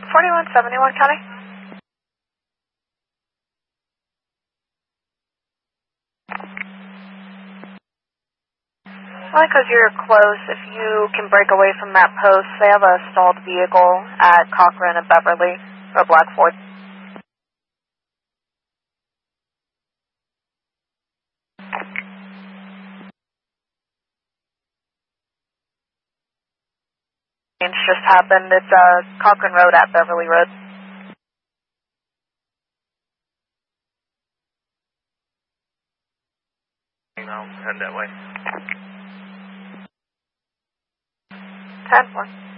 4171 County. Only because you're close, if you can break away from that post, they have a stalled vehicle at Cochran and Beverly, or Black Ford. Change just happened. It's Cochran Road at Beverly Road. I'll head that way. 10-4.